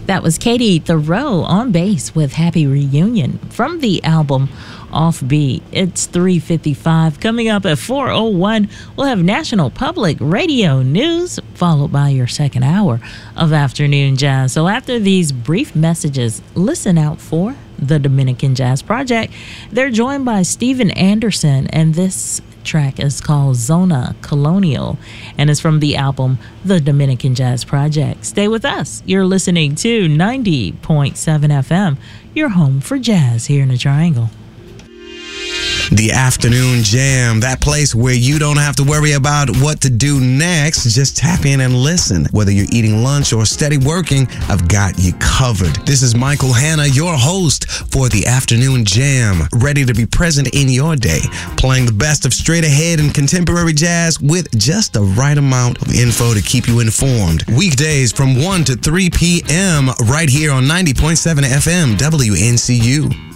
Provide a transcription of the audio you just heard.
That was Katie Thoreau on bass with Happy Reunion from the album Offbeat. It's 3:55. Coming up at 4:01, we'll have National Public Radio News, followed by your second hour of Afternoon Jazz. So after these brief messages, listen out for the Dominican Jazz Project. They're joined by Steven Anderson, and this track is called Zona Colonial and is from the album The Dominican Jazz Project. Stay with us. You're listening to 90.7 FM, your home for jazz here in the Triangle. The Afternoon Jam, that place where you don't have to worry about what to do next. Just tap in and listen. Whether you're eating lunch or steady working, I've got you covered. This is Michael Hanna, your host for the Afternoon Jam, ready to be present in your day, playing the best of straight ahead and contemporary jazz with just the right amount of info to keep you informed. Weekdays from 1 to 3 p.m. right here on 90.7 FM WNCU.